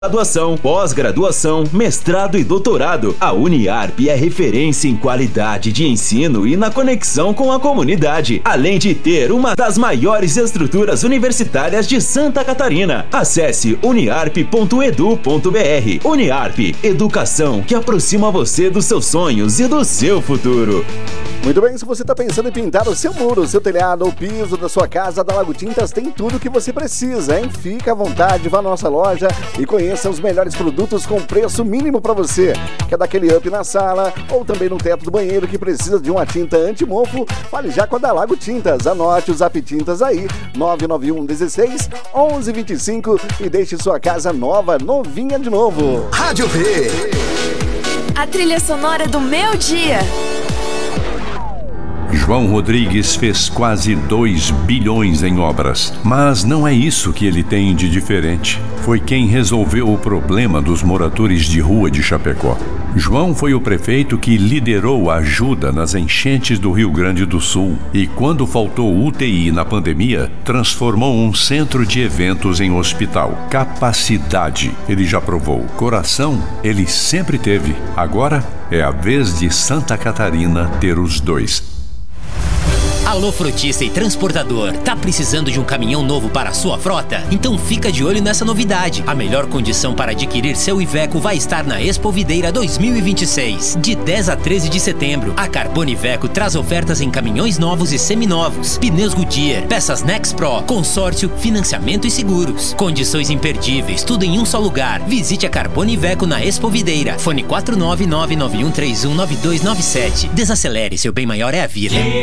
Graduação, pós-graduação, mestrado e doutorado. A Uniarp é referência em qualidade de ensino e na conexão com a comunidade, além de ter uma das maiores estruturas universitárias de Santa Catarina. Acesse uniarp.edu.br. Uniarp, educação que aproxima você dos seus sonhos e do seu futuro. Muito bem, se você está pensando em pintar o seu muro, o seu telhado, o piso da sua casa, da Lago Tintas tem tudo o que você precisa, hein? Fica à vontade, vá à nossa loja e conheça os melhores produtos com preço mínimo para você. Quer dar aquele up na sala ou também no teto do banheiro que precisa de uma tinta anti-mofo? Fale já com a da Lago Tintas. Anote o Zap Tintas aí, 991 16 11 25 e deixe sua casa nova, novinha de novo. Rádio V. A trilha sonora do meu dia. João Rodrigues fez quase 2 bilhões em obras, mas não é isso que ele tem de diferente. Foi quem resolveu o problema dos moradores de rua de Chapecó. João foi o prefeito que liderou a ajuda nas enchentes do Rio Grande do Sul e, quando faltou UTI na pandemia, transformou um centro de eventos em hospital. Capacidade, ele já provou. Coração, ele sempre teve. Agora é a vez de Santa Catarina ter os dois. Alô frutista e transportador, tá precisando de um caminhão novo para a sua frota? Então fica de olho nessa novidade. A melhor condição para adquirir seu Iveco vai estar na Expo Videira 2026. De 10 a 13 de setembro, a Carbone Iveco traz ofertas em caminhões novos e seminovos, pneus Goodyear, peças Nex Pro, consórcio, financiamento e seguros. Condições imperdíveis, tudo em um só lugar. Visite a Carbone Iveco na Expo Videira. Fone 49991319297. Desacelere, seu bem maior é a vida.